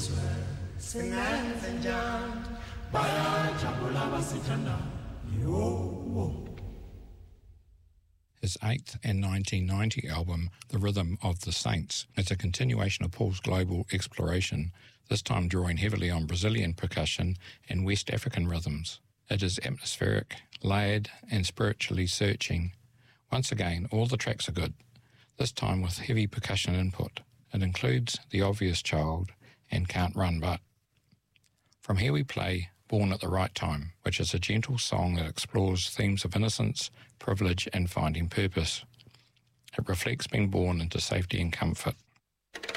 His eighth and 1990 album, The Rhythm of the Saints, is a continuation of Paul's global exploration, this time drawing heavily on Brazilian percussion and West African rhythms. It is atmospheric, layered, and spiritually searching. Once again, all the tracks are good, this time with heavy percussion input. It includes The Obvious Child and Can't Run But. From here we play Born at the Right Time, which is a gentle song that explores themes of innocence, privilege, and finding purpose. It reflects being born into safety and comfort.